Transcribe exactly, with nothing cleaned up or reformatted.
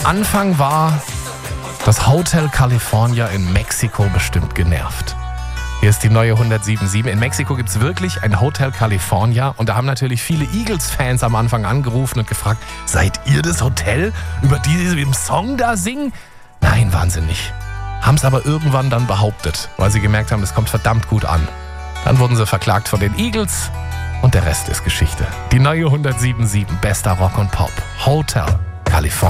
Anfang war das Hotel California in Mexiko bestimmt genervt. Hier ist die neue hundertsieben Komma sieben. In Mexiko gibt es wirklich ein Hotel California und da haben natürlich viele Eagles-Fans am Anfang angerufen und gefragt, seid ihr das Hotel, über die sie im Song da singen? Nein, wahnsinnig. Haben es aber irgendwann dann behauptet, weil sie gemerkt haben, es kommt verdammt gut an. Dann wurden sie verklagt von den Eagles und der Rest ist Geschichte. Die neue hundertsieben Komma sieben, bester Rock und Pop. Hotel California.